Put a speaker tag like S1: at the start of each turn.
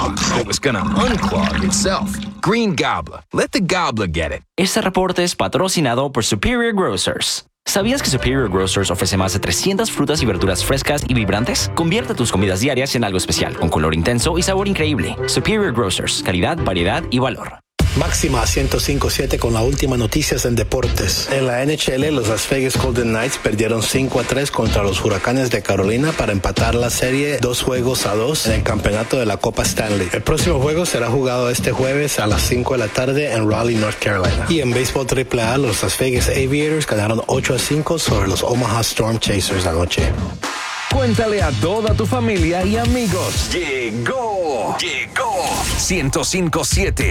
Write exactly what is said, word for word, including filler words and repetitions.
S1: clog that was gonna unclog itself. Green Gobbler. Let the Gobbler get it.
S2: Este reporte es patrocinado por Superior Grocers. ¿Sabías que Superior Grocers ofrece más de trescientas frutas y verduras frescas y vibrantes? Convierte tus comidas diarias en algo especial, con color intenso y sabor increíble. Superior Grocers. Calidad, variedad y valor.
S3: Máxima ciento cinco punto siete con la última noticias en deportes. En la N H L, los Las Vegas Golden Knights perdieron cinco a tres contra los Huracanes de Carolina para empatar la serie dos juegos a dos en el campeonato de la Copa Stanley. El próximo juego será jugado este jueves a las cinco de la tarde en Raleigh, North Carolina. Y en béisbol triple A, los Las Vegas Aviators ganaron ocho a cinco sobre los Omaha Storm Chasers anoche.
S4: Cuéntale a toda tu familia y amigos. Llegó, llegó ciento cinco punto siete